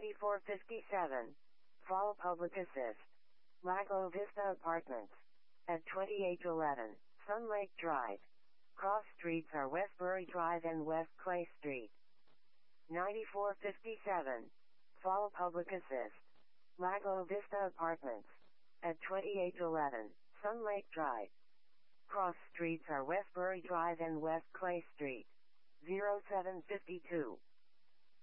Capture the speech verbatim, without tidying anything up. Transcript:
ninety-four fifty-seven. Fall Public Assist. Lago Vista Apartments. At twenty-eight eleven. Sun Lake Drive. Cross streets are Westbury Drive and West Clay Street. ninety-four fifty-seven. Fall Public Assist. Lago Vista Apartments. At twenty-eight eleven. Sun Lake Drive. Cross streets are Westbury Drive and West Clay Street. zero seven five two.